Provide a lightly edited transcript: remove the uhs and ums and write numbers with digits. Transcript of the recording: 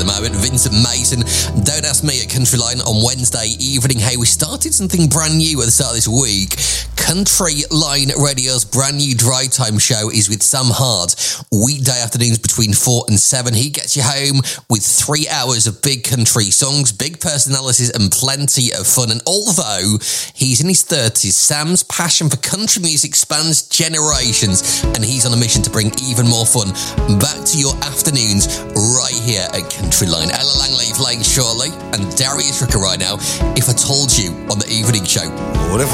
moment. Vincent Mason, Don't Ask Me at Country Line on Wednesday evening. Hey, we started something brand new at the start of this week. Country Line Radio's brand new drive time show is with Sam Hart. Weekday afternoons between 4 and 7. He gets you home with 3 hours of big country songs, big personalities and plenty of fun. And although he's in his 30s, Sam's passion for country music spans generations, and he's on a mission to bring even more fun back to your afternoons right here at Country Line. Ella Langley playing shortly, and Darius Rucker right now, If I Told You, on the evening show.